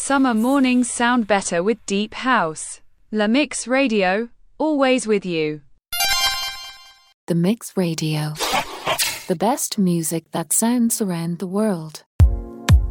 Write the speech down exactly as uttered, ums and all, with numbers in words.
Summer mornings sound better with deep house. La Mix Radio, always with you. The Mix Radio. The best music that sounds around the world.